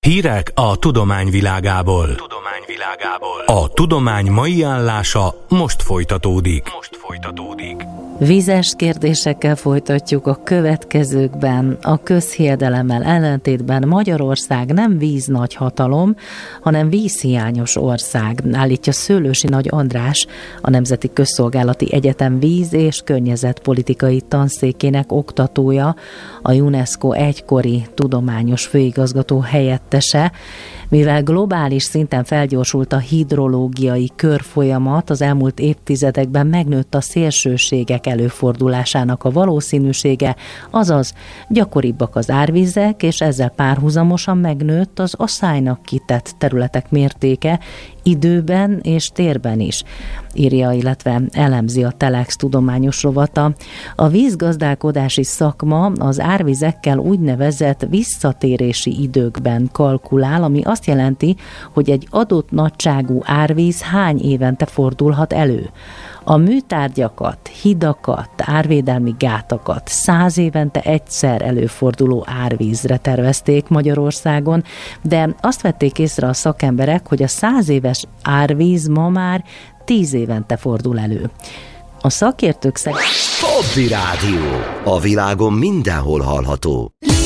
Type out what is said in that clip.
Hírek a tudomány világából. A tudomány mai állása most folytatódik. Vízes kérdésekkel folytatjuk a következőkben. A közhiedelemmel ellentétben Magyarország nem víznagyhatalom, hanem vízhiányos ország, állítja Szőlősi Nagy András, a Nemzeti Közszolgálati Egyetem víz- és környezetpolitikai tanszékének oktatója, a UNESCO egykori tudományos főigazgató helyettese. Mivel globális szinten felgyorsult a hidrológiai körfolyamat, az elmúlt évtizedekben megnőtt a szélsőségek előfordulásának a valószínűsége, azaz gyakoribbak az árvizek, és ezzel párhuzamosan megnőtt az aszálynak kitett területek mértéke időben és térben is, írja, illetve elemzi a Telex tudományos rovata. A vízgazdálkodási szakma az árvizekkel úgynevezett visszatérési időkben kalkulál, ami azt jelenti, hogy egy adott nagyságú árvíz hány évente fordulhat elő. A műtárgyakat, hidakat, árvédelmi gátakat 100 évente egyszer előforduló árvízre tervezték Magyarországon, de azt vették észre a szakemberek, hogy a 100 éves árvíz ma már 10 évente fordul elő. A szakértők szerint Hobby Rádió. A világon mindenhol hallható.